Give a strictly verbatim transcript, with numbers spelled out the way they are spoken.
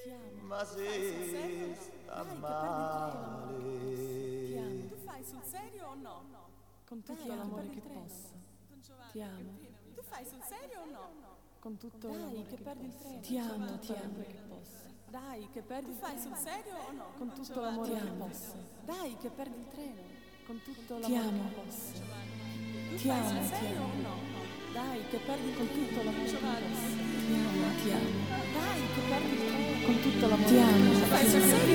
Ti amo. Ma se sta male. Ti amo. Tu fai sul serio o no? Con tutto Dai, l'amore perdi che il treno. posso. Don Giovanni, Ti amo. Tu fai sul serio o no? Con tutto Dai, l'amore che che perdi il posso. treno. Ti amo, Giovanni. ti amo che posso. Dai, che perdi tu fai sul serio o no? Con tutto Giovanni. l'amore Ti che amo. posso. Dai, che perdi il treno. Con tutto Ti l'amore amo. che posso. Tu Ti fai amo, sul ti serio amo. o no? Dai, che perdi il Con tutto l'amore che Giovanni. posso. Ti amo, ti amo. Dai, che perdi il treno. Con tutto l'amore Ti che amo. posso. Fai sul serio?